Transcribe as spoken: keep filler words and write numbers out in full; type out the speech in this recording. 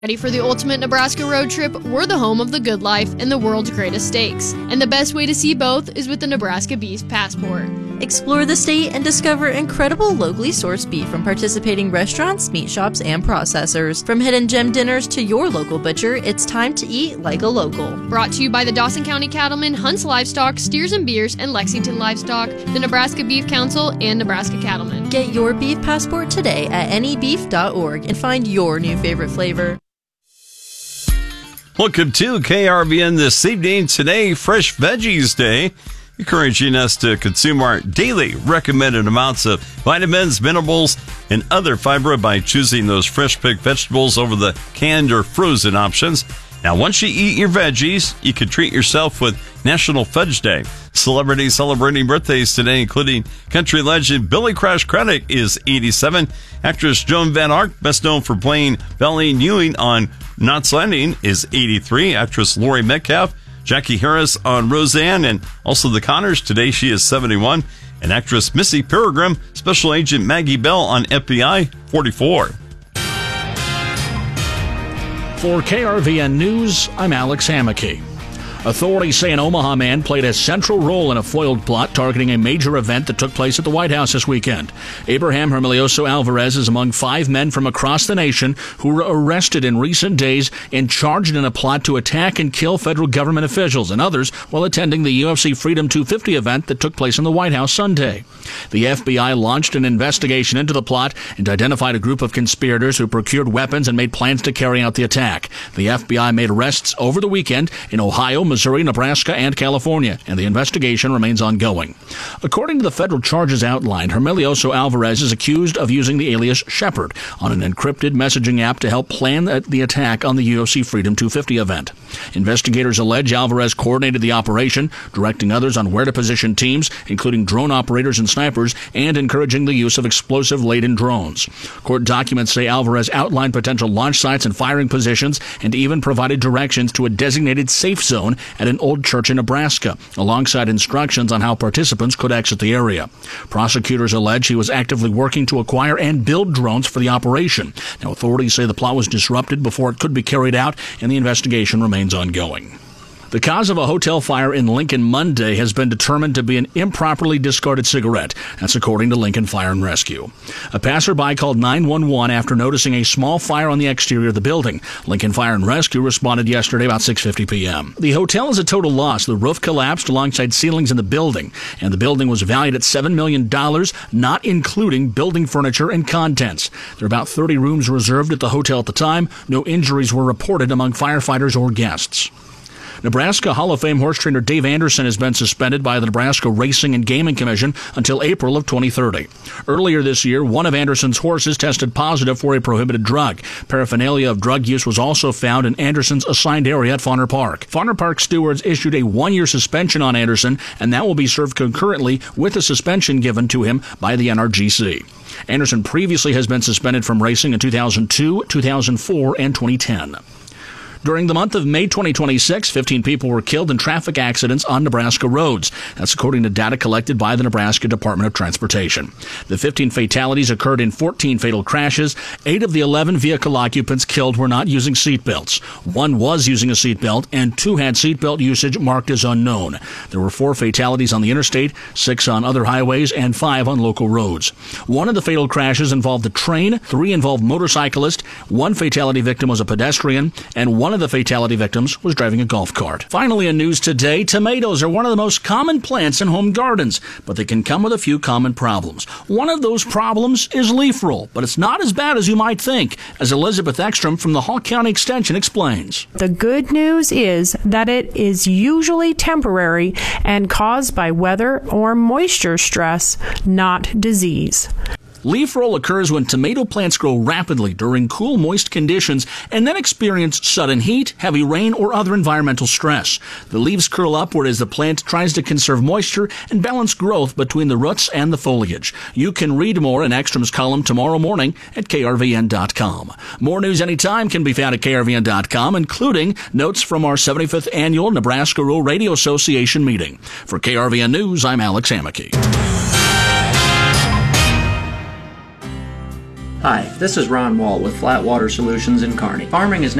Ready for the ultimate Nebraska road trip? We're the home of the good life and the world's greatest steaks. And the best way to see both is with the Nebraska Beef Passport. Explore the state and discover incredible locally sourced beef from participating restaurants, meat shops, and processors. From hidden gem dinners to your local butcher, it's time to eat like a local. Brought to you by the Dawson County Cattlemen, Hunts Livestock, Steers and Beers, and Lexington Livestock, the Nebraska Beef Council, and Nebraska Cattlemen. Get your beef passport today at any beef dot org and find your new favorite flavor. Welcome to K R V N this evening. Today, Fresh Veggies Day, encouraging us to consume our daily recommended amounts of vitamins, minerals, and other fiber by choosing those fresh-picked vegetables over the canned or frozen options. Now, once you eat your veggies, you can treat yourself with National Fudge Day. Celebrities celebrating birthdays today, including country legend Billy Crash Craddock is eighty-seven. Actress Joan Van Ark, best known for playing Belleen Ewing on Knots Landing, is eighty-three. Actress Laurie Metcalf, Jackie Harris on Roseanne, and also The Connors. Today she is seventy-one. And actress Missy Peregrine, Special Agent Maggie Bell on F B I, forty-four. For K R V N News, I'm Alex Hammaky. Authorities say an Omaha man played a central role in a foiled plot targeting a major event that took place at the White House this weekend. Abraham Hermelioso Alvarez is among five men from across the nation who were arrested in recent days and charged in a plot to attack and kill federal government officials and others while attending the U F C Freedom two fifty event that took place in the White House Sunday. The F B I launched an investigation into the plot and identified a group of conspirators who procured weapons and made plans to carry out the attack. The F B I made arrests over the weekend in Ohio, Missouri, Nebraska, and California, and the investigation remains ongoing. According to the federal charges outlined, Hermelioso Alvarez is accused of using the alias Shepard on an encrypted messaging app to help plan the attack on the U F C Freedom two fifty event. Investigators allege Alvarez coordinated the operation, directing others on where to position teams, including drone operators and snipers, and encouraging the use of explosive-laden drones. Court documents say Alvarez outlined potential launch sites and firing positions and even provided directions to a designated safe zone at an old church in Nebraska, alongside instructions on how participants could exit the area. Prosecutors allege he was actively working to acquire and build drones for the operation. Now, authorities say the plot was disrupted before it could be carried out, and the investigation remains ongoing. The cause of a hotel fire in Lincoln Monday has been determined to be an improperly discarded cigarette. That's according to Lincoln Fire and Rescue. A passerby called nine one one after noticing a small fire on the exterior of the building. Lincoln Fire and Rescue responded yesterday about six fifty p.m. The hotel is a total loss. The roof collapsed alongside ceilings in the building, and the building was valued at seven million dollars, not including building furniture and contents. There are about thirty rooms reserved at the hotel at the time. No injuries were reported among firefighters or guests. Nebraska Hall of Fame horse trainer Dave Anderson has been suspended by the Nebraska Racing and Gaming Commission until April of twenty thirty. Earlier this year, one of Anderson's horses tested positive for a prohibited drug. Paraphernalia of drug use was also found in Anderson's assigned area at Fauner Park. Fauner Park stewards issued a one-year suspension on Anderson, and that will be served concurrently with a suspension given to him by the N R G C. Anderson previously has been suspended from racing in two thousand two, two thousand four, and twenty ten. During the month of May twenty twenty-six, fifteen people were killed in traffic accidents on Nebraska roads. That's according to data collected by the Nebraska Department of Transportation. The fifteen fatalities occurred in fourteen fatal crashes. Eight of the eleven vehicle occupants killed were not using seatbelts. One was using a seatbelt, and two had seatbelt usage marked as unknown. There were four fatalities on the interstate, six on other highways, and five on local roads. One of the fatal crashes involved a train, three involved motorcyclists, one fatality victim was a pedestrian, and one One of the fatality victims was driving a golf cart. Finally, in news today, tomatoes are one of the most common plants in home gardens, but they can come with a few common problems. One of those problems is leaf roll, but it's not as bad as you might think, as Elizabeth Ekstrom from the Hall County Extension explains. The good news is that it is usually temporary and caused by weather or moisture stress, not disease. Leaf roll occurs when tomato plants grow rapidly during cool, moist conditions and then experience sudden heat, heavy rain, or other environmental stress. The leaves curl upward as the plant tries to conserve moisture and balance growth between the roots and the foliage. You can read more in Ekstrom's column tomorrow morning at K R V N dot com. More news anytime can be found at K R V N dot com, including notes from our seventy-fifth Annual Nebraska Rural Radio Association meeting. For K R V N News, I'm Alex Hammaky. Hi, this is Ron Wall with Flat Water Solutions in Kearney. Farming is